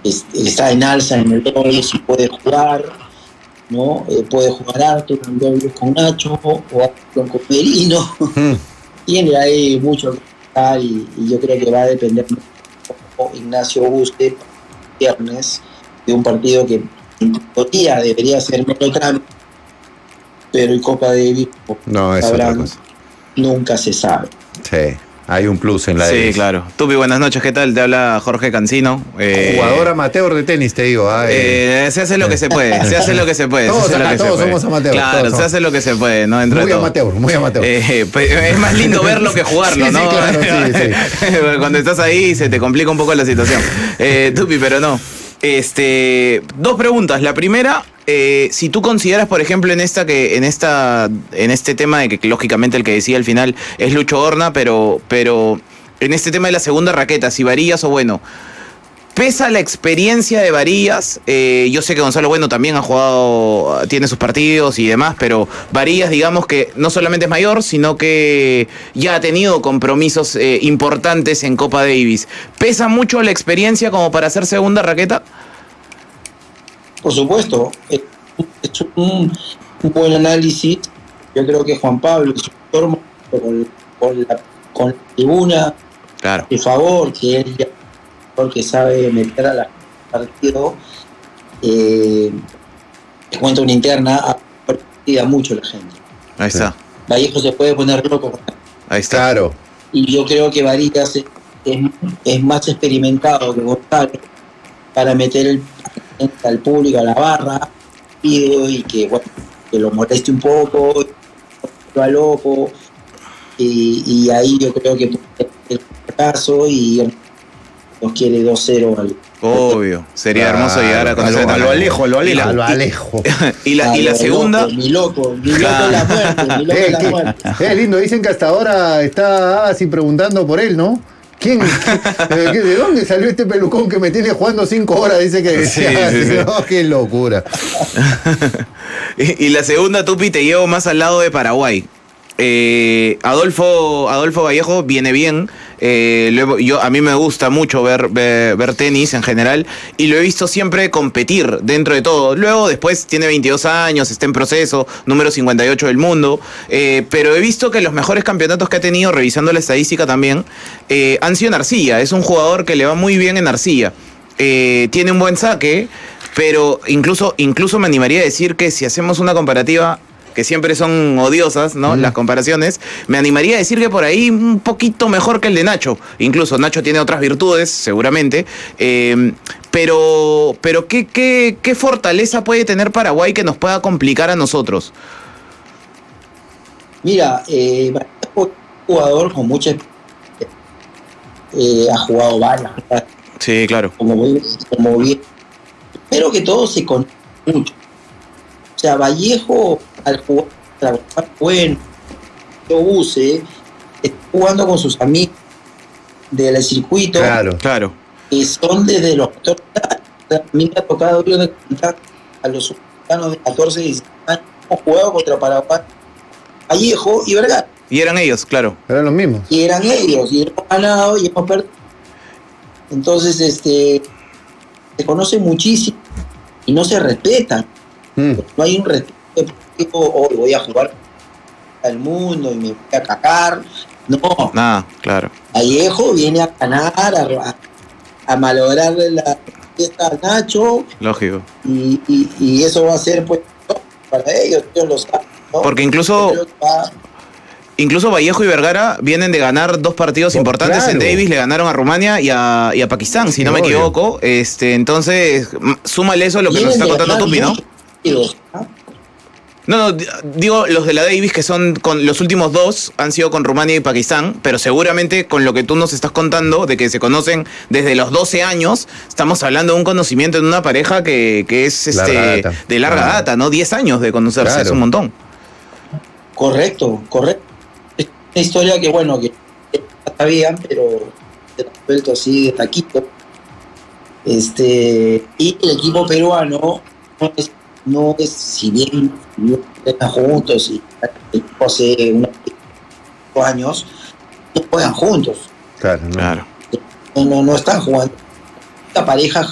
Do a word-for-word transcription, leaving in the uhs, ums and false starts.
es, está en alza en el doble, si puede jugar, ¿no? Eh, puede jugar Arthur en doble con Nacho o con Merino. Mm. Tiene ahí mucho que estar y, y yo creo que va a depender cómo Ignacio busque viernes de un partido que en teoría debería ser neutral, pero en Copa Davis no, es otra cosa. Nunca se sabe. Sí. Hay un plus en la Sí, Davis. claro. Tupi, buenas noches, ¿qué tal? Te habla Jorge Cancino. Eh, Jugador amateur de tenis, te digo. Ah, eh, eh, se hace lo que se puede, se hace lo que se puede. Todos, se hace acá, lo que todos se puede. somos amateurs. Claro, se hace lo que se puede, ¿no? Dentro muy de todo. amateur, muy amateur. Eh, es más lindo verlo que jugarlo, sí, ¿no? Sí, claro, sí, sí. Cuando estás ahí se te complica un poco la situación. Eh, Tupi, pero no. Este, dos preguntas. La primera, eh, si tú consideras, por ejemplo, en esta que, en esta, en este tema de que lógicamente el que decía al final es Lucho Horna, pero, pero en este tema de la segunda raqueta, si Varillas o Bueno, ¿pesa la experiencia de Varillas? Eh, yo sé que Gonzalo Bueno también ha jugado, tiene sus partidos y demás, pero Varillas, digamos que no solamente es mayor, sino que ya ha tenido compromisos eh, importantes en Copa Davis. ¿Pesa mucho la experiencia como para hacer segunda raqueta? Por supuesto, es un, un buen análisis. Yo creo que Juan Pablo, su forma con, con, la, con la tribuna, claro, de favor, que él ya que sabe meter a la partido, eh, te cuento una interna, partida mucho la gente. Ahí está. Vallejo se puede poner loco. Ahí está. Claro. Y yo creo que Varillas es, es, es más experimentado que Gonzalo para meter el, al público a la barra y que, bueno, que lo moleste un poco, lo a loco, y, y ahí yo creo que el caso y nos quiere dos cero al... Obvio, sería claro, hermoso llegar a conocer a lo Alejo, a lo Alejo, a lo Alejo. Y la, y la segunda, loco, mi loco, mi loco la muerte, mi loco eh, la qué, muerte. Es lindo, dicen que hasta ahora está así preguntando por él, ¿no? ¿Quién? ¿De, ¿De dónde salió este pelucón que me tiene jugando cinco horas? Dice que decía, sí, sí, sí. No, qué locura. y, y la segunda, Tupi, te llevo más al lado de Paraguay. Eh, Adolfo, Adolfo Vallejo viene bien. Eh, lo, yo, a mí me gusta mucho ver, ver, ver tenis en general y lo he visto siempre competir dentro de todo. Luego después tiene veintidós años, está en proceso, número cincuenta y ocho del mundo, eh, pero he visto que los mejores campeonatos que ha tenido, revisando la estadística también, eh, han sido en arcilla. Es un jugador que le va muy bien en arcilla, eh, tiene un buen saque, pero incluso, incluso me animaría a decir que si hacemos una comparativa, que siempre son odiosas, ¿no? Mm. Las comparaciones, me animaría a decir que por ahí un poquito mejor que el de Nacho. Incluso Nacho tiene otras virtudes, seguramente, eh, pero, pero ¿qué, qué, ¿qué fortaleza puede tener Paraguay que nos pueda complicar a nosotros? Mira, eh, es un jugador con mucha experiencia, eh, ha jugado varias. Sí, claro. Como bien, como bien. Espero que todos se conozcan mucho. O sea, Vallejo, al jugar, trabajar bueno, yo use, está jugando con sus amigos del circuito. Claro, claro. Que son desde los catorce años. A mí me ha tocado yo a los sudamericanos de catorce y dieciséis años. Hemos jugado contra Paraguay, Vallejo y Vergara. Y eran ellos, claro. Eran los mismos. Y eran ellos, y hemos ganado y hemos perdido. Entonces, este, se conoce muchísimo y no se respetan. Mm. No hay un respeto. Hoy oh, voy a jugar al mundo y me voy a cagar. No. Nada, claro. Vallejo viene a ganar, a, a malograr la fiesta a Nacho. Lógico. Y, y, y eso va a ser, pues, para ellos, ellos lo saben, ¿no? Porque incluso. Incluso Vallejo y Vergara vienen de ganar dos partidos oh, importantes claro. en Davis, le ganaron a Rumania y a, y a Pakistán, si sí, no me obvio. equivoco. Este, entonces, súmale eso a lo que nos está contando Tupi, ¿no? No, no, digo los de la Davis que son con los últimos dos han sido con Rumania y Pakistán, pero seguramente con lo que tú nos estás contando de que se conocen desde los doce años, estamos hablando de un conocimiento en una pareja que, que es este larga de larga ah. data, ¿no? diez años de conocerse, claro. Es un montón. Correcto, correcto. Es una historia que, bueno, que sabían, pero se ha vuelto así de taquito. Este, y el equipo peruano no es No es, si bien están juntos y hace unos años, no juegan juntos. Claro, claro. No, no, no están jugando. Esta pareja